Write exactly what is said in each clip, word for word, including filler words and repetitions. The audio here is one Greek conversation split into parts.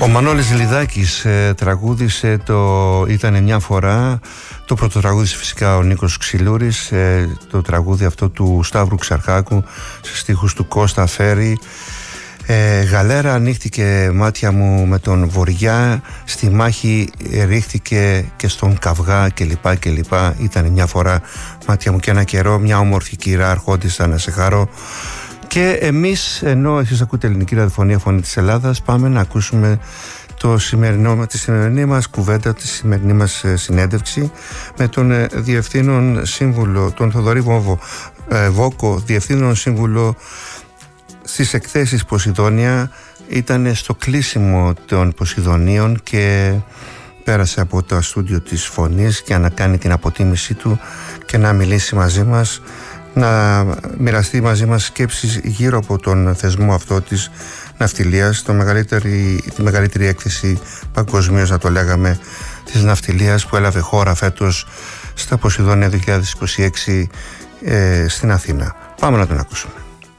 Ο Μανώλης Λιδάκης ε, τραγούδισε το «Ήτανε μια φορά», το πρώτο τραγούδι φυσικά ο Νίκος Ξυλούρης, ε, το τραγούδι αυτό του Σταύρου Ξαρχάκου σε στίχους του Κώστα Φέρη. ε, «Γαλέρα ανοίχτηκε μάτια μου με τον Βοριά, στη μάχη ρίχτηκε και στον καυγά» κλπ κλπ. «Ήτανε μια φορά μάτια μου και ένα καιρό, μια όμορφη κυρά αρχόντισσα να σε χαρώ». Και εμείς, ενώ εσείς ακούτε ελληνική ραδιοφωνία Φωνή της Ελλάδας, πάμε να ακούσουμε το σημερινό, τη σημερινή μας κουβέντα, τη σημερινή μας συνέντευξη με τον Διευθύνον Σύμβουλο, τον Θοδωρή Βόβο, ε, Βόκο, Διευθύνον Σύμβουλο στις εκθέσεις Ποσειδόνια. Ήταν στο κλείσιμο των Ποσειδονίων και πέρασε από το στούντιο της Φωνής για να κάνει την αποτίμησή του και να μιλήσει μαζί μας, να μοιραστεί μαζί μας σκέψεις γύρω από τον θεσμό αυτό της ναυτιλίας, το μεγαλύτερη, τη μεγαλύτερη έκθεση παγκοσμίως, να το λέγαμε, της ναυτιλίας που έλαβε χώρα φέτος στα Ποσειδόνια δύο χιλιάδες είκοσι έξι ε, στην Αθήνα. Πάμε να τον ακούσουμε.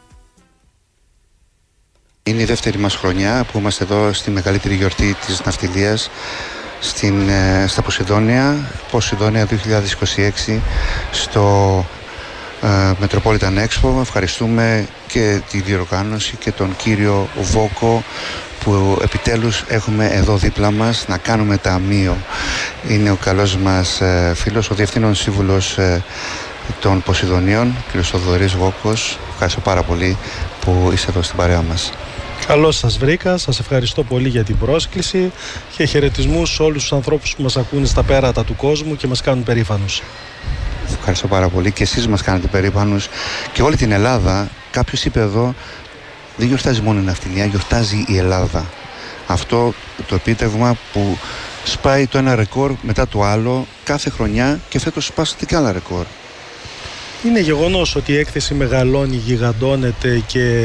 Είναι η δεύτερη μας χρονιά που είμαστε εδώ στη μεγαλύτερη γιορτή της ναυτιλίας στην, ε, στα Ποσειδόνια, Ποσειδόνια δύο χιλιάδες είκοσι έξι στο Metropolitan Expo. Ευχαριστούμε και τη διοργάνωση και τον κύριο Βόκο που επιτέλους έχουμε εδώ δίπλα μας να κάνουμε ταμείο. Είναι ο καλός μας ε, φίλος, ο Διευθύνων Σύμβουλος ε, των Ποσειδονίων, κύριος Θοδωρής Βόκος. Ευχαριστώ πάρα πολύ που είστε εδώ στην παρέα μας. Καλώς σας βρήκα, σας ευχαριστώ πολύ για την πρόσκληση και χαιρετισμούς σε όλους τους ανθρώπους που μας ακούνε στα πέρατα του κόσμου και μας κάνουν περήφανους. Ευχαριστώ πάρα πολύ και εσείς μας κάνετε περήφανους και όλη την Ελλάδα. Κάποιος είπε εδώ, δεν γιορτάζει μόνο η ναυτιλία, γιορτάζει η Ελλάδα. Αυτό το επίτευγμα που σπάει το ένα ρεκόρ μετά το άλλο κάθε χρονιά και φέτος σπάσατε και άλλα ρεκόρ. Είναι γεγονός ότι η έκθεση μεγαλώνει, γιγαντώνεται και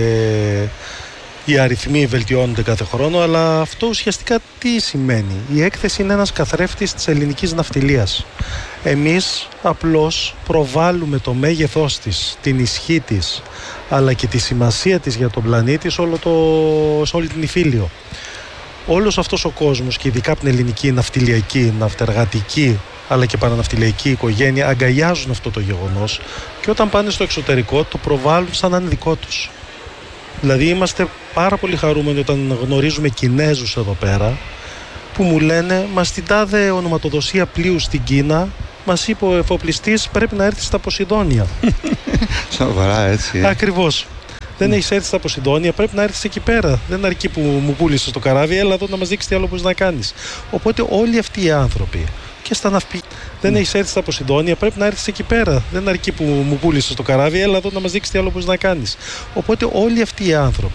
οι αριθμοί βελτιώνονται κάθε χρόνο, αλλά αυτό ουσιαστικά τι σημαίνει? Η έκθεση είναι ένας καθρέφτης της ελληνικής ναυτιλίας. Εμείς απλώς προβάλλουμε το μέγεθός της, την ισχύ της, αλλά και τη σημασία της για τον πλανήτη σε, όλο το, σε όλη την Ιφίλιο. Όλος αυτός ο κόσμος και ειδικά από την ελληνική ναυτιλιακή, ναυτεργατική αλλά και παραναυτιλιακή οικογένεια αγκαλιάζουν αυτό το γεγονός και όταν πάνε στο εξωτερικό το προβάλλουν σαν να είναι δικό τους. Δηλαδή είμαστε πάρα πολύ χαρούμενοι όταν γνωρίζουμε Κινέζους εδώ πέρα που μου λένε, μα στην τάδε ονοματοδοσία πλοίου στην Κίνα μας είπε ο εφοπλιστής πρέπει να έρθει στα Ποσειδόνια. Σοβαρά έτσι. Ε? Ακριβώς. Δεν έχεις έρθει στα Ποσειδόνια, πρέπει να έρθεις εκεί πέρα. Δεν αρκεί που μου πούλησες το καράβι, έλα εδώ να μας δείξεις τι άλλο μπορείς να κάνεις. Οπότε όλοι αυτοί οι άνθρωποι και στα ναυπηγεία. Δεν έχεις έρθει στα Ποσειδόνια, πρέπει να έρθεις εκεί πέρα. Δεν αρκεί που μου πούλησες το καράβι, έλα εδώ να μας δείξεις τι άλλο μπορείς να κάνεις. Οπότε όλοι αυτοί οι άνθρωποι